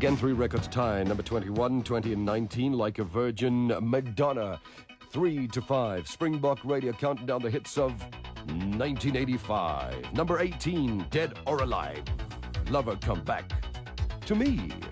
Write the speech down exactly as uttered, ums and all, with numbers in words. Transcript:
Again, three records tie. Number twenty-one, twenty, and nineteen, Like a Virgin, Madonna. Three to five, Springbok Radio counting down the hits of nineteen eighty-five. Number eighteen, Dead or Alive, Lover Come Back to Me.